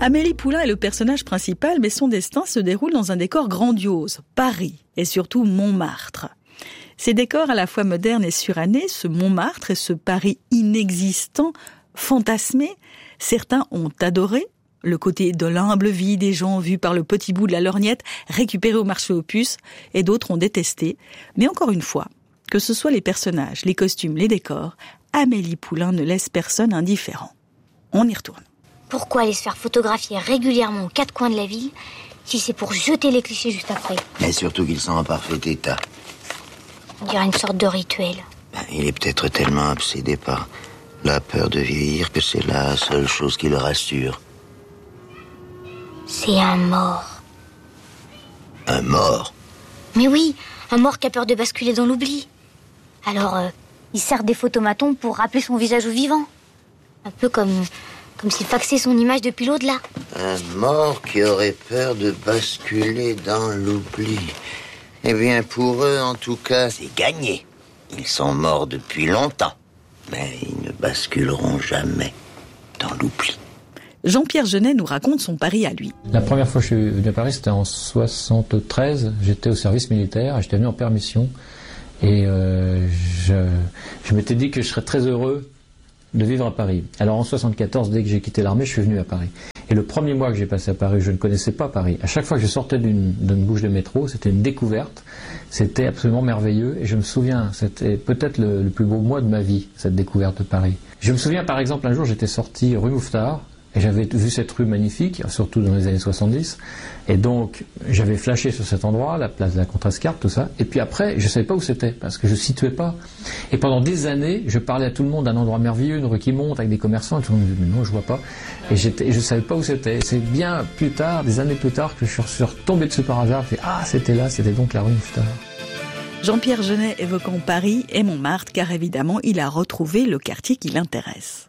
Amélie Poulain est le personnage principal, mais son destin se déroule dans un décor grandiose, Paris, et surtout Montmartre. Ces décors à la fois modernes et surannés, ce Montmartre et ce Paris inexistant, fantasmé, certains ont adoré le côté de l'humble vie des gens vus par le petit bout de la lorgnette récupéré au marché aux puces, et d'autres ont détesté. Mais encore une fois, que ce soit les personnages, les costumes, les décors, Amélie Poulain ne laisse personne indifférent. On y retourne. Pourquoi aller se faire photographier régulièrement aux quatre coins de la ville si c'est pour jeter les clichés juste après? Mais surtout qu'ils sont en parfait état. On dirait une sorte de rituel. Il est peut-être tellement obsédé par la peur de vieillir que c'est la seule chose qui le rassure. C'est un mort. Un mort? Mais oui, un mort qui a peur de basculer dans l'oubli. Alors, il sert des photomatons pour rappeler son visage aux vivants. Un peu comme s'il faxait son image depuis l'au-delà. Un mort qui aurait peur de basculer dans l'oubli. Eh bien, pour eux, en tout cas, c'est gagné. Ils sont morts depuis longtemps. Mais ils ne basculeront jamais dans l'oubli. Jean-Pierre Jeunet nous raconte son Paris à lui. La première fois que je suis venu à Paris, c'était en 73. J'étais au service militaire, j'étais venu en permission. Et je m'étais dit que je serais très heureux de vivre à Paris. Alors en 74, dès que j'ai quitté l'armée, je suis venu à Paris. Et le premier mois que j'ai passé à Paris, je ne connaissais pas Paris. À chaque fois que je sortais d'une bouche de métro, c'était une découverte. C'était absolument merveilleux. Et je me souviens, c'était peut-être le plus beau mois de ma vie, cette découverte de Paris. Je me souviens par exemple, un jour, j'étais sorti rue Mouffetard. Et j'avais vu cette rue magnifique, surtout dans les années 70. Et donc, j'avais flashé sur cet endroit, la place de la Contrescarpe, tout ça. Et puis après, je ne savais pas où c'était, parce que je ne situais pas. Et pendant des années, je parlais à tout le monde d'un endroit merveilleux, une rue qui monte, avec des commerçants. Et tout le monde me disait, mais non, je vois pas. Et je ne savais pas où c'était. Et c'est bien plus tard, des années plus tard, que je suis retombé dessus par hasard. Je me suis dit, ah, c'était là, c'était donc la rue Mouffetard. Jean-Pierre Jeunet évoquant Paris et Montmartre, car évidemment, il a retrouvé le quartier qui l'intéresse.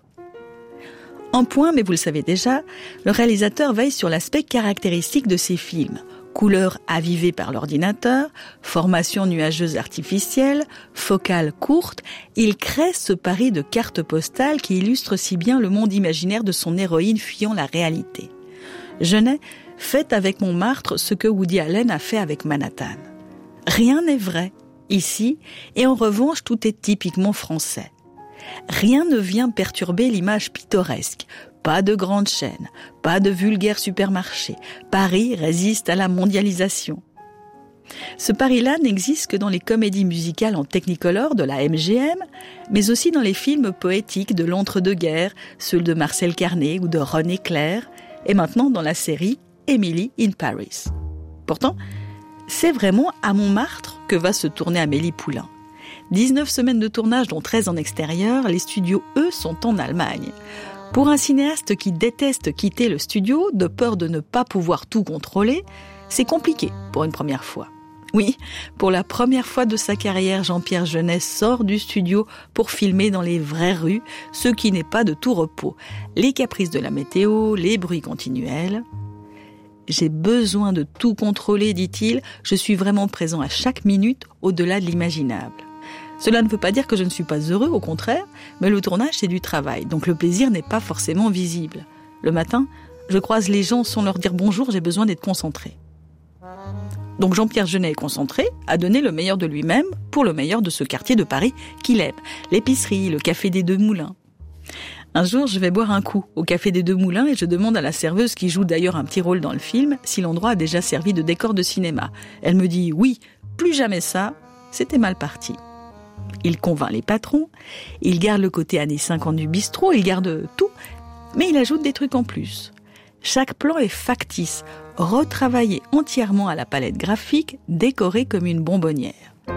En point, mais vous le savez déjà, le réalisateur veille sur l'aspect caractéristique de ses films. Couleurs avivées par l'ordinateur, formation nuageuse artificielle, focale courte, il crée ce Paris de cartes postales qui illustre si bien le monde imaginaire de son héroïne fuyant la réalité. Jeunet fait avec Montmartre ce que Woody Allen a fait avec Manhattan. Rien n'est vrai, ici, et en revanche tout est typiquement français. Rien ne vient perturber l'image pittoresque. Pas de grandes chaînes, pas de vulgaires supermarchés. Paris résiste à la mondialisation. Ce Paris-là n'existe que dans les comédies musicales en technicolor de la MGM, mais aussi dans les films poétiques de l'entre-deux-guerres, ceux de Marcel Carné ou de René Clair, et maintenant dans la série Emily in Paris. Pourtant, c'est vraiment à Montmartre que va se tourner Amélie Poulain. 19 semaines de tournage, dont 13 en extérieur, les studios, eux, sont en Allemagne. Pour un cinéaste qui déteste quitter le studio, de peur de ne pas pouvoir tout contrôler, c'est compliqué pour une première fois. Oui, pour la première fois de sa carrière, Jean-Pierre Jeunet sort du studio pour filmer dans les vraies rues, ce qui n'est pas de tout repos. Les caprices de la météo, les bruits continuels. J'ai besoin de tout contrôler, dit-il. Je suis vraiment présent à chaque minute, au-delà de l'imaginable. Cela ne veut pas dire que je ne suis pas heureux, au contraire, mais le tournage, c'est du travail, donc le plaisir n'est pas forcément visible. Le matin, je croise les gens sans leur dire bonjour, j'ai besoin d'être concentré. Donc Jean-Pierre Jeunet est concentré à donner le meilleur de lui-même pour le meilleur de ce quartier de Paris qu'il aime. L'épicerie, le café des Deux Moulins. Un jour, je vais boire un coup au café des Deux Moulins et je demande à la serveuse, qui joue d'ailleurs un petit rôle dans le film, si l'endroit a déjà servi de décor de cinéma. Elle me dit oui, plus jamais ça, c'était mal parti. Il convainc les patrons, il garde le côté années 50 du bistrot, il garde tout, mais il ajoute des trucs en plus. Chaque plan est factice, retravaillé entièrement à la palette graphique, décoré comme une bonbonnière.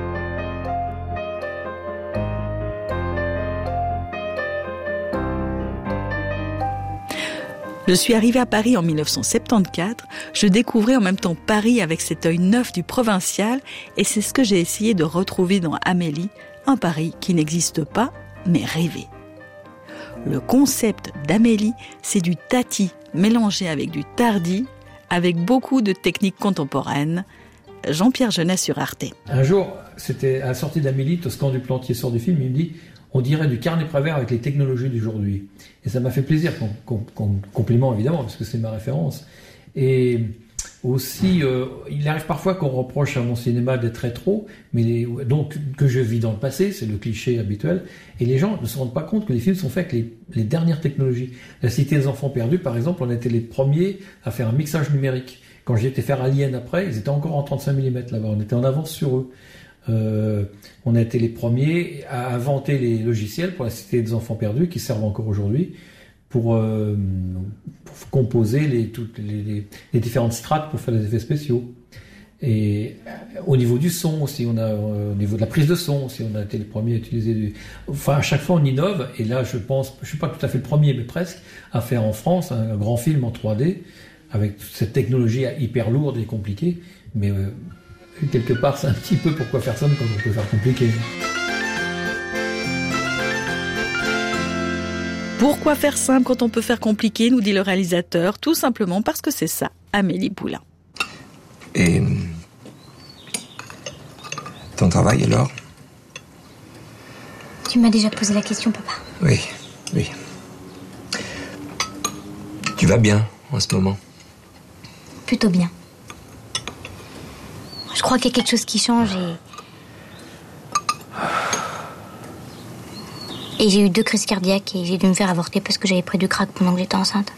Je suis arrivée à Paris en 1974, je découvrais en même temps Paris avec cet œil neuf du provincial et c'est ce que j'ai essayé de retrouver dans Amélie, un Paris qui n'existe pas, mais rêvé. Le concept d'Amélie, c'est du Tati mélangé avec du Tardi, avec beaucoup de techniques contemporaines. Jean-Pierre Jeunet sur Arte. Un jour, c'était à la sortie d'Amélie, Toscan Duplantier sort du film, il me dit « on dirait du Carnet Prévert avec les technologies d'aujourd'hui. Et ça m'a fait plaisir, compliment évidemment, parce que c'est ma référence. Et aussi, il arrive parfois qu'on reproche à mon cinéma d'être rétro, mais donc que je vis dans le passé, c'est le cliché habituel, et les gens ne se rendent pas compte que les films sont faits avec les dernières technologies. La Cité des Enfants Perdus, par exemple, on était les premiers à faire un mixage numérique. Quand j'ai été faire Alien après, ils étaient encore en 35 mm là-bas, on était en avance sur eux. On a été les premiers à inventer les logiciels pour la Cité des Enfants Perdus, qui servent encore aujourd'hui, pour composer les différentes strates pour faire les effets spéciaux. Et au niveau du son aussi, au niveau de la prise de son aussi, on a été les premiers à utiliser à chaque fois on innove, et là je suis pas tout à fait le premier, mais presque, à faire en France un grand film en 3D, avec toute cette technologie hyper lourde et compliquée, mais quelque part c'est un petit peu pourquoi faire ça quand on peut faire compliqué. Pourquoi faire simple quand on peut faire compliqué, nous dit le réalisateur, tout simplement parce que c'est ça, Amélie Poulain. Et ton travail alors ? Tu m'as déjà posé la question, papa. Oui. Tu vas bien en ce moment ? Plutôt bien. Je crois qu'il y a quelque chose qui change et j'ai eu 2 crises cardiaques et j'ai dû me faire avorter parce que j'avais pris du crack pendant que j'étais enceinte.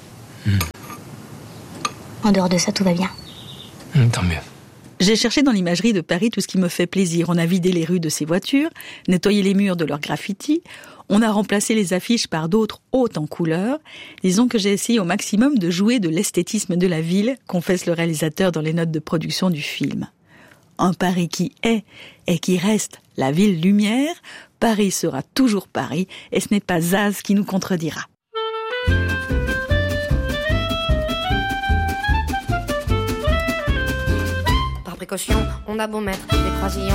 En dehors de ça, tout va bien. Tant mieux. J'ai cherché dans l'imagerie de Paris tout ce qui me fait plaisir. On a vidé les rues de ses voitures, nettoyé les murs de leurs graffitis, on a remplacé les affiches par d'autres hautes en couleurs. Disons que j'ai essayé au maximum de jouer de l'esthétisme de la ville, confesse le réalisateur dans les notes de production du film. Un Paris qui est et qui reste la ville lumière, Paris sera toujours Paris, et ce n'est pas Zaz qui nous contredira. Par précaution, on a beau mettre des croisillons.